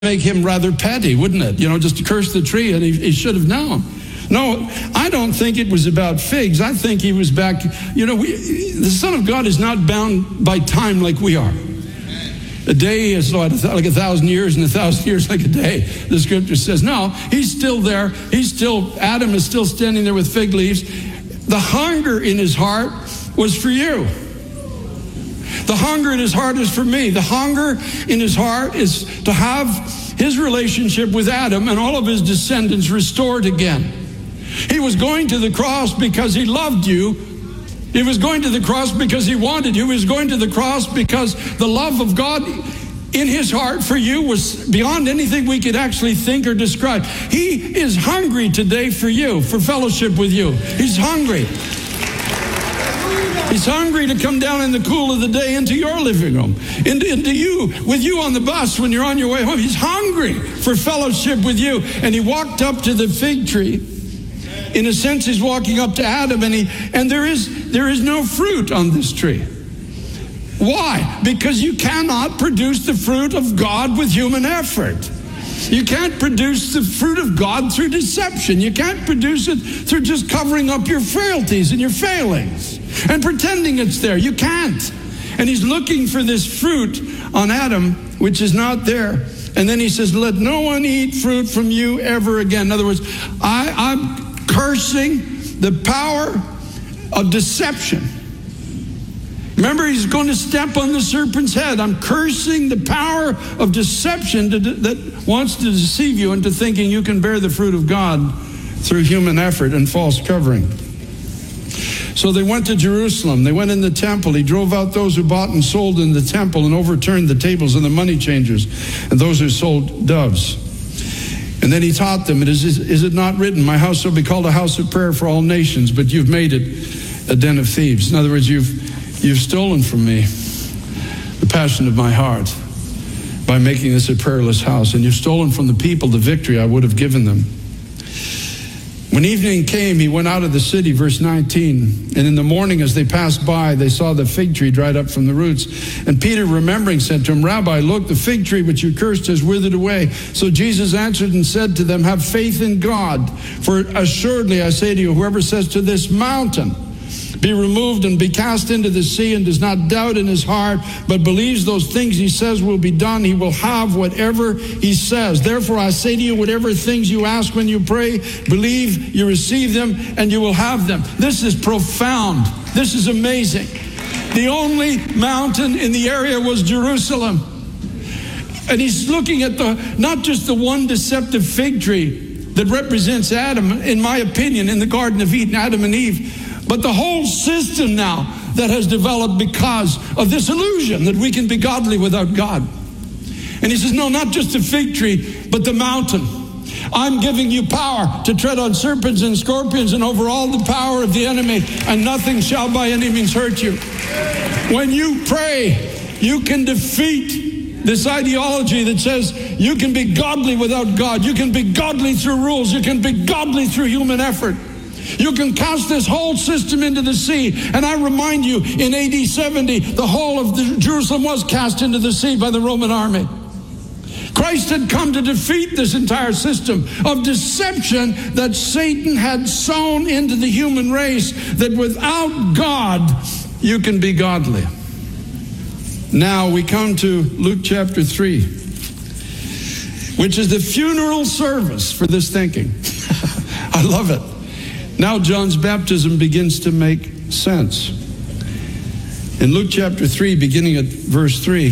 make him rather petty, wouldn't it? Just to curse the tree, and he should have known. No, I don't think it was about figs. I think he was back. The Son of God is not bound by time like we are. A day is like 1,000 years, and 1,000 years like a day. The scripture says, no, he's still there. Adam is still standing there with fig leaves. The hunger in his heart was for you. The hunger in his heart is for me. The hunger in his heart is to have his relationship with Adam and all of his descendants restored again. He was going to the cross because he loved you. He was going to the cross because he wanted you. He was going to the cross because the love of God in his heart for you was beyond anything we could actually think or describe. He is hungry today for you, for fellowship with you. He's hungry. He's hungry to come down in the cool of the day into your living room, into you, with you on the bus when you're on your way home. He's hungry for fellowship with you. And he walked up to the fig tree. In a sense, he's walking up to Adam, and there is no fruit on this tree. Why? Because you cannot produce the fruit of God with human effort. You can't produce the fruit of God through deception. You can't produce it through just covering up your frailties and your failings and pretending it's there. You can't. And he's looking for this fruit on Adam, which is not there. And then he says, let no one eat fruit from you ever again. In other words, I'm cursing the power of deception. Remember, he's going to step on the serpent's head. I'm cursing the power of deception that wants to deceive you into thinking you can bear the fruit of God through human effort and false covering. So they went to Jerusalem. They went in the temple. He drove out those who bought and sold in the temple and overturned the tables of the money changers and those who sold doves. And then he taught them, is it not written, my house shall be called a house of prayer for all nations, but you've made it a den of thieves. In other words, you've stolen from me the passion of my heart by making this a prayerless house. And you've stolen from the people the victory I would have given them. When evening came, he went out of the city, verse 19. And in the morning as they passed by, they saw the fig tree dried up from the roots. And Peter, remembering, said to him, Rabbi, look, the fig tree which you cursed has withered away. So Jesus answered and said to them, have faith in God. For assuredly I say to you, whoever says to this mountain, be removed and be cast into the sea, and does not doubt in his heart, but believes those things he says will be done, he will have whatever he says. Therefore I say to you, whatever things you ask when you pray, believe you receive them, and you will have them. This is profound. This is amazing. The only mountain in the area was Jerusalem. And he's looking at not just the one deceptive fig tree that represents Adam, in my opinion, in the Garden of Eden, Adam and Eve, but the whole system now that has developed because of this illusion that we can be godly without God. And he says, no, not just the fig tree, but the mountain. I'm giving you power to tread on serpents and scorpions and over all the power of the enemy, and nothing shall by any means hurt you. When you pray, you can defeat this ideology that says you can be godly without God. You can be godly through rules. You can be godly through human effort. You can cast this whole system into the sea. And I remind you, in AD 70, the whole of Jerusalem was cast into the sea by the Roman army. Christ had come to defeat this entire system of deception that Satan had sown into the human race, that without God, you can be godly. Now we come to Luke chapter 3, which is the funeral service for this thinking. I love it. Now John's baptism begins to make sense. In Luke chapter 3, beginning at verse 3,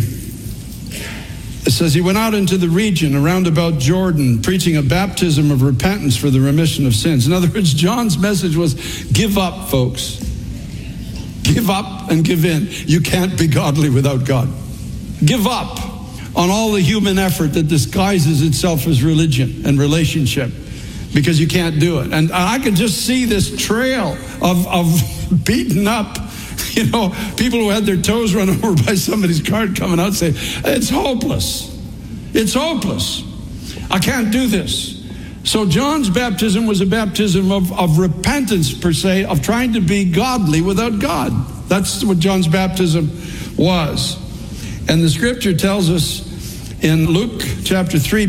it says, he went out into the region around about Jordan, preaching a baptism of repentance for the remission of sins. In other words, John's message was, give up, folks. Give up and give in. You can't be godly without God. Give up on all the human effort that disguises itself as religion and relationship, because you can't do it. And I can just see this trail of beaten up, people who had their toes run over by somebody's cart coming out saying, it's hopeless. It's hopeless. I can't do this. So John's baptism was a baptism of repentance, per se, of trying to be godly without God. That's what John's baptism was. And the scripture tells us in Luke chapter 3,